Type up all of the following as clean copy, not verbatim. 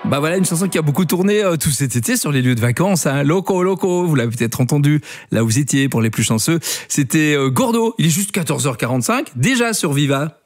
Bah voilà, une chanson qui a beaucoup tourné tout cet été sur les lieux de vacances, hein. Loco, Loco, vous l'avez peut-être entendu là où vous étiez pour les plus chanceux. C'était Gordo, il est juste 14h45, déjà sur Viva.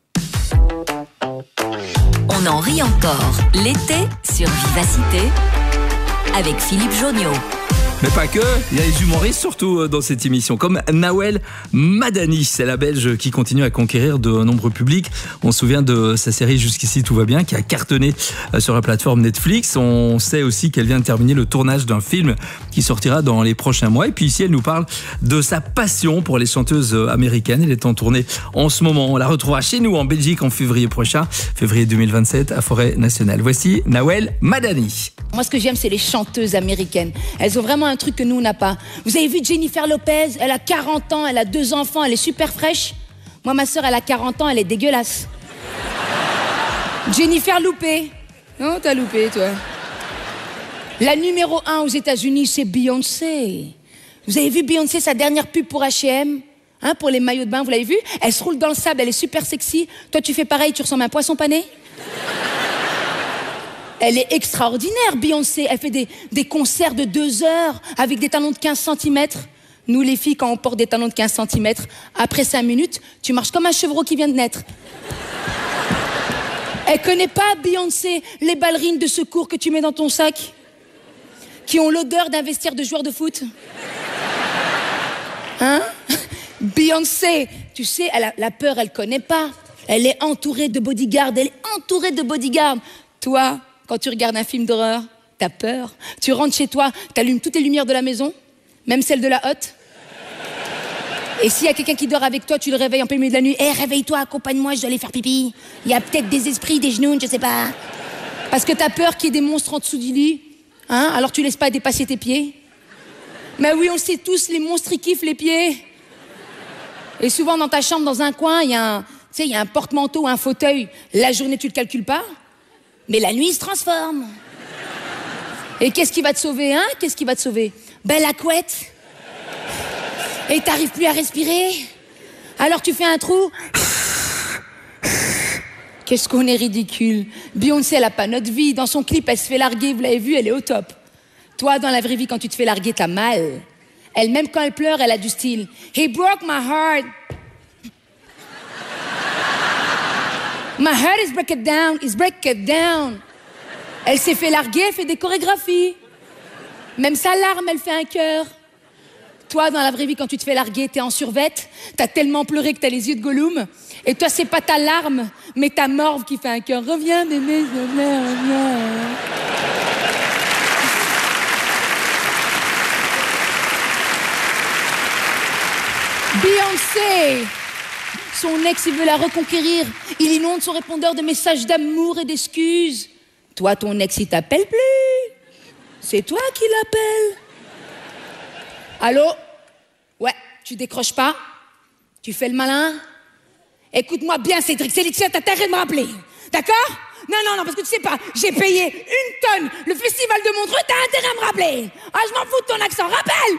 On en rit encore l'été sur Vivacité avec Philippe Jonniot. Mais pas que, il y a les humoristes surtout dans cette émission, comme Nawel Madani, c'est la Belge qui continue à conquérir de nombreux publics. On se souvient de sa série Jusqu'ici tout va bien, qui a cartonné sur la plateforme Netflix. On sait aussi qu'elle vient de terminer le tournage d'un film qui sortira dans les prochains mois. Et puis ici, elle nous parle de sa passion pour les chanteuses américaines. Elle est en tournée en ce moment. On la retrouvera chez nous en Belgique en février prochain, février 2027 à Forêt Nationale. Voici Nawel Madani. Moi, ce que j'aime, c'est les chanteuses américaines. Elles ont vraiment un truc que nous, on n'a pas. Vous avez vu Jennifer Lopez? Elle a 40 ans, elle a 2 enfants, elle est super fraîche. Moi, ma sœur, elle a 40 ans, elle est dégueulasse. Jennifer loupé. Non, t'as loupé, toi. La numéro 1 aux États-Unis, c'est Beyoncé. Vous avez vu Beyoncé, sa dernière pub pour H&M? Hein, pour les maillots de bain, vous l'avez vu? Elle se roule dans le sable, elle est super sexy. Toi, tu fais pareil, tu ressembles à un poisson pané? Elle est extraordinaire, Beyoncé. Elle fait des concerts de 2 heures avec des talons de 15 cm. Nous, les filles, quand on porte des talons de 15 cm, après 5 minutes, tu marches comme un chevreau qui vient de naître. Elle connaît pas, Beyoncé, les ballerines de secours que tu mets dans ton sac, qui ont l'odeur d'un vestiaire de joueur de foot. Hein? Beyoncé, tu sais, la peur, elle connaît pas. Elle est entourée de bodyguards, elle est entourée de bodyguards. Toi, quand tu regardes un film d'horreur, t'as peur. Tu rentres chez toi, t'allumes toutes les lumières de la maison, même celles de la hotte. Et s'il y a quelqu'un qui dort avec toi, tu le réveilles en plein milieu de la nuit. Hé, réveille-toi, accompagne-moi, je dois aller faire pipi. Il y a peut-être des esprits, des genoux, je sais pas. Parce que t'as peur qu'il y ait des monstres en dessous du lit. Hein? Alors tu laisses pas dépasser tes pieds. Mais oui, on le sait tous, les monstres, ils kiffent les pieds. Et souvent, dans ta chambre, dans un coin, il y a un porte-manteau, un fauteuil. La journée, tu le calcules pas. Mais la nuit, il se transforme. Et qu'est-ce qui va te sauver, hein? Qu'est-ce qui va te sauver? Ben, la couette. Et t'arrives plus à respirer. Alors tu fais un trou. Qu'est-ce qu'on est ridicule. Beyoncé, elle a pas notre vie. Dans son clip, elle se fait larguer, vous l'avez vu, elle est au top. Toi, dans la vraie vie, quand tu te fais larguer, t'as mal. Elle, même quand elle pleure, elle a du style. He broke my heart. My heart is break it down, is break it down. Elle s'est fait larguer, elle fait des chorégraphies. Même sa larme, elle fait un cœur. Toi, dans la vraie vie, quand tu te fais larguer, t'es en survette, t'as tellement pleuré que t'as les yeux de Gollum. Et toi, c'est pas ta larme, mais ta morve qui fait un cœur. Reviens, bébé, reviens. Beyoncé! Son ex, il veut la reconquérir. Il inonde son répondeur de messages d'amour et d'excuses. Toi, ton ex, il t'appelle plus. C'est toi qui l'appelles. Allô? Ouais, tu décroches pas? Tu fais le malin? Écoute-moi bien, Cédric. Cédric, t'as intérêt de me rappeler. D'accord? Non, parce que tu sais pas, j'ai payé 1 tonne le festival de Montreux, t'as intérêt à me rappeler. Ah, je m'en fous de ton accent, rappelle!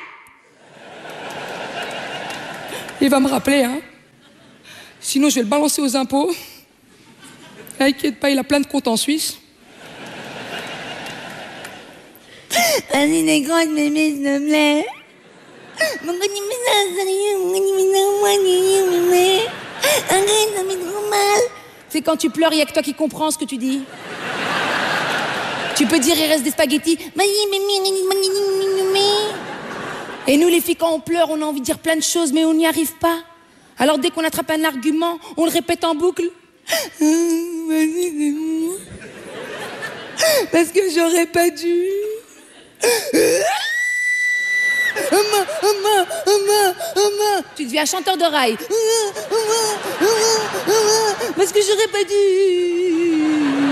Il va me rappeler, hein? Sinon, je vais le balancer aux impôts. T'inquiète pas, il a plein de comptes en Suisse. Vas-y, décroche, mémé, s'il te plaît. C'est quand tu pleures, il n'y a que toi qui comprends ce que tu dis. Tu peux dire, il reste des spaghettis. Et nous, les filles, quand on pleure, on a envie de dire plein de choses, mais on n'y arrive pas. Alors dès qu'on attrape un argument, on le répète en boucle. Vas-y, c'est bon. Parce que j'aurais pas dû. Tu deviens chanteur de rail. Parce que j'aurais pas dû.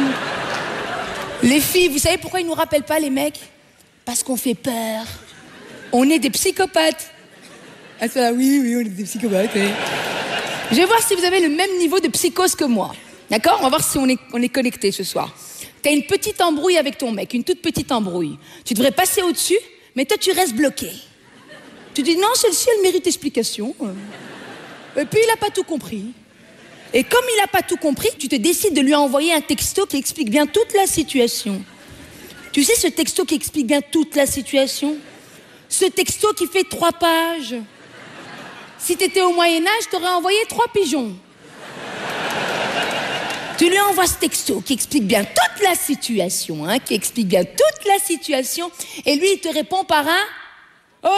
Les filles, vous savez pourquoi ils nous rappellent pas, les mecs? Parce qu'on fait peur. On est des psychopathes. Ah ça, oui, on est des psychopathes. Oui. Je vais voir si vous avez le même niveau de psychose que moi. D'accord? On va voir si on est connectés ce soir. T'as une petite embrouille avec ton mec, une toute petite embrouille. Tu devrais passer au-dessus, mais toi tu restes bloqué. Tu dis non, celle-ci elle mérite explication. Et puis il a pas tout compris. Et comme il a pas tout compris, tu te décides de lui envoyer un texto qui explique bien toute la situation. Tu sais ce texto qui explique bien toute la situation? Ce texto qui fait 3 pages. Si t'étais au Moyen-Âge, t'aurais envoyé 3 pigeons. Tu lui envoies ce texto qui explique bien toute la situation, hein, qui explique bien toute la situation, et lui, il te répond par un « OK ».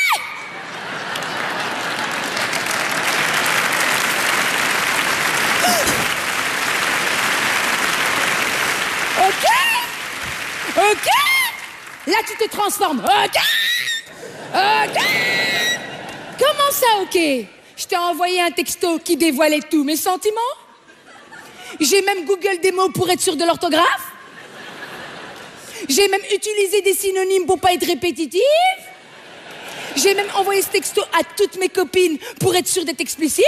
OK? OK? Là, tu te transformes. OK? OK? Comment ça, OK? Je t'ai envoyé un texto qui dévoilait tous mes sentiments. J'ai même Google des mots pour être sûr de l'orthographe. J'ai même utilisé des synonymes pour pas être répétitif. J'ai même envoyé ce texto à toutes mes copines pour être sûr d'être explicite.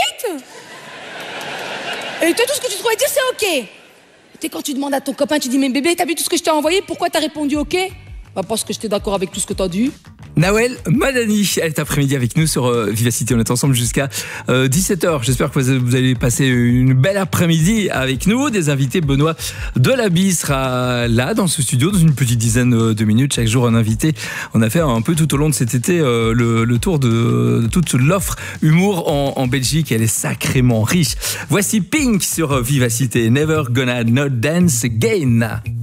Et toi, tout ce que tu trouvais dire, c'est OK. Tu sais, quand tu demandes à ton copain, tu dis « Mais bébé, t'as vu tout ce que je t'ai envoyé? Pourquoi t'as répondu OK ?» Bah, parce que j'étais d'accord avec tout ce que t'as dit. Nawel Madani est après-midi avec nous sur Vivacité. On est ensemble jusqu'à 17h. J'espère que vous allez passer une belle après-midi avec nous. Des invités, Benoît Delabie sera là dans ce studio dans une petite dizaine de minutes. Chaque jour un invité. On a fait un peu tout au long de cet été le tour de toute l'offre humour en Belgique. Elle est sacrément riche. Voici Pink sur Vivacité. Never Gonna Not Dance Again.